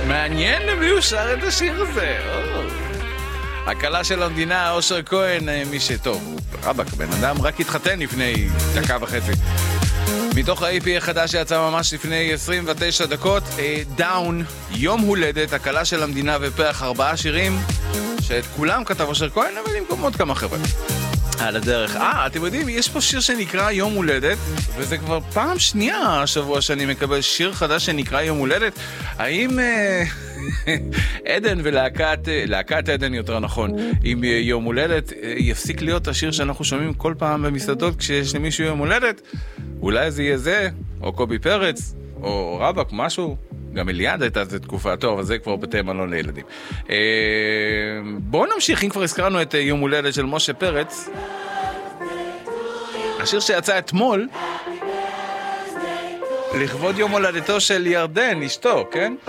מעניין למי הוא שר את השיר הזה. הקלה של המדינה, אושר כהן, מי שטוב. רבק, בן אדם רק התחתן לפני דקה וחצי. מתוך ה-AP החדש שיצא ממש לפני 29 דקות, דאון, יום הולדת, הקלה של המדינה ופרח 4 שירים, שאת כולם כתב אושר כהן, אבל עם עוד כמה חבר'ה. על הדרך. אתם יודעים, יש פה שיר שנקרא יום הולדת, וזה כבר פעם שנייה השבוע שאני מקבל שיר חדש שנקרא יום הולדת. האם עדן להקת עדן יותר נכון, עם יום הולדת, יפסיק להיות השיר שאנחנו שומעים כל פעם במסעדות כשיש למישהו יום הולדת? אולי זה יהיה זה, או קובי פרץ, או רבק, משהו. גם אליעד הייתה זו תקופה, טוב, אבל זה כבר בתי מלון לילדים. בואו נמשיך, אם כבר הזכרנו את יום הולדת של משה פרץ, השיר שיצא אתמול, לכבוד יום הולדתו של ירדן, אשתו, כן?